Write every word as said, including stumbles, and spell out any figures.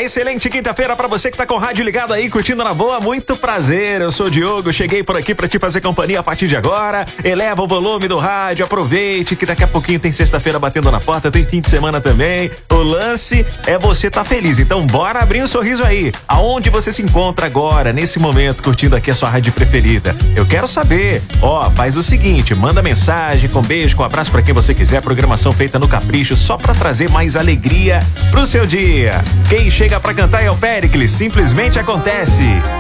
Uma excelente quinta-feira pra você que tá com o rádio ligado aí, curtindo na boa. Muito prazer, eu sou o Diogo, cheguei por aqui pra te fazer companhia a partir de agora. Eleva o volume do rádio, aproveite que daqui a pouquinho tem sexta-feira batendo na porta, tem fim de semana também. O lance é você tá feliz, então bora abrir um sorriso aí. Aonde você se encontra agora, nesse momento, curtindo aqui a sua rádio preferida? Eu quero saber. Ó, faz o seguinte, manda mensagem com beijo, com abraço pra quem você quiser. Programação feita no capricho, só pra trazer mais alegria pro seu dia. Quem chega pra cantar é o Péricles, simplesmente acontece.